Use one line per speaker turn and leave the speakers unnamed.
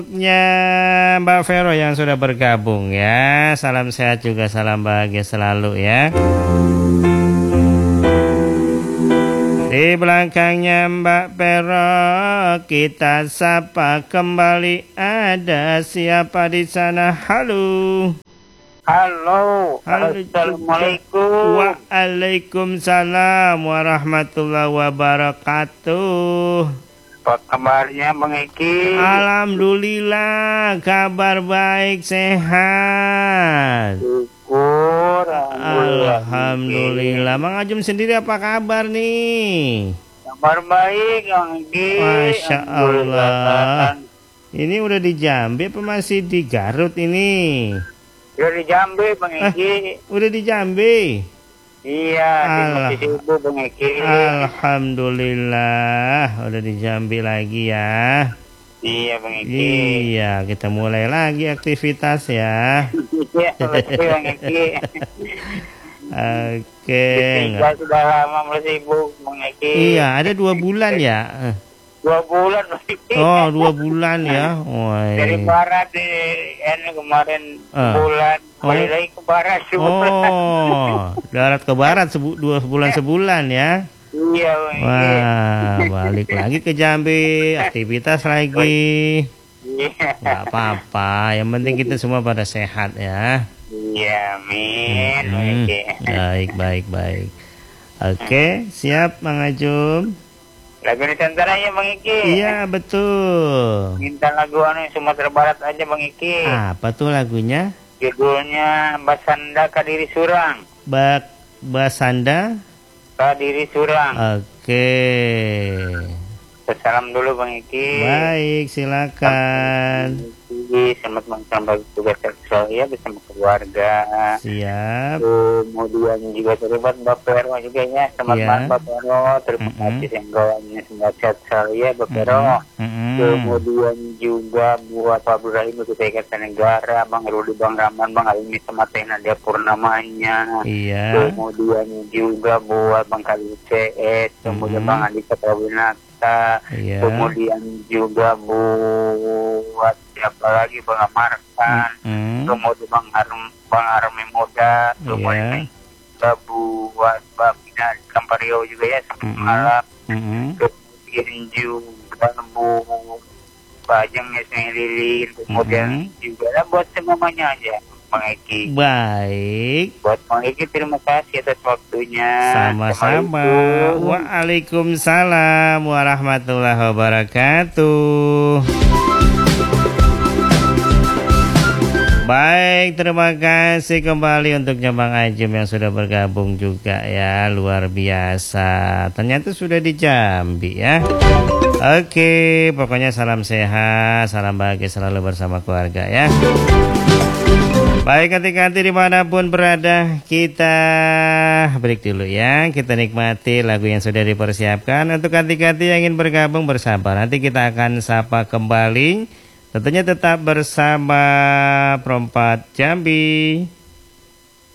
Mbak Vero yang sudah bergabung ya. Salam sehat juga, salam bahagia selalu ya. Di belakangnya Mbak Vero kita sapa kembali. Ada siapa di sana? Halo.
Halo, assalamualaikum.
Waalaikumsalam warahmatullahi wabarakatuh.
Apa kabarnya Bang Eki?
Alhamdulillah, kabar baik, sehat.
Syukur,
Alhamdulillah. Mang Ajum sendiri apa kabar nih?
Kabar baik Bang Eki.
Masya Allah. Ini udah di Jambi apa masih di Garut ini?
Udah di Jambi Bang Eki.
Udah di Jambi.
Iya, masih sibuk Bang Eki.
Alhamdulillah, udah di Jambi lagi ya.
Iya Bang Eki.
Iya, kita mulai lagi aktivitas ya.
Iya, betul Bang Eki.
Oke.
Kita sudah lama mulai sibuk Bang Eki.
Iya, ada 2 bulan ya.
2 bulan Bang Eki.
Oh, 2 bulan ya.
Dari barat kemarin bulan. Balik lagi ke barat
Oh, darat ke barat sebulan ya.
Iya.
Wah, balik lagi ke Jambi, aktivitas lagi. Gak apa-apa, yang penting kita semua pada sehat ya.
Iya, amin.
Baik. Oke, siap Mang Ajum.
Lagu Nusantara ya Bang Iki.
Iya, betul.
Minta lagu Sumatera Barat aja Bang Iki.
Apa tuh lagunya?
Judulnya Basanda Kadiri Surang.
Basanda
Kadiri Surang.
Oke.
Salam dulu Bang Iki.
Baik, silakan.
Selamat menjalankan tugas saya bersama keluarga.
Siap.
Kemudian juga terlibat Mbak Vero juga ya. Selamat malam Mbak Vero. Terima kasih senggolannya semoga sehat saya Mbak Vero. Kemudian juga buat Pak Ibrahim itu Negara, Bang Rudi, Bang Rahman, Bang Alimi sama Teh Nadia Purnamanya.
Iya.
Kemudian juga buat Bang Khalil CS, kemudian Bang Andika Prawinata.
Iya.
Kemudian juga buat siapa lagi Bang Amarkan, kemudian Bang Armi Moda, kemudian juga buat Bang Pina Kampario juga ya sampai malam. Kemudian juga buat Bajang Yasmin Lilin, kemudian juga buat semuanya aja Bang Eki.
Baik.
Buat Bang Eki terima kasih atas waktunya.
Sama-sama. Waalaikumsalam warahmatullahi wabarakatuh. Baik, terima kasih kembali untuk Bang Ajum yang sudah bergabung juga ya, luar biasa. Ternyata sudah di Jambi ya. Oke, pokoknya salam sehat, salam bahagia selalu bersama keluarga ya. Baik, hati-hati dimanapun berada, kita break dulu ya. Kita nikmati lagu yang sudah dipersiapkan. Untuk hati-hati yang ingin bergabung bersabar, nanti kita akan sapa kembali. Tentunya tetap bersama Perempat Jambi.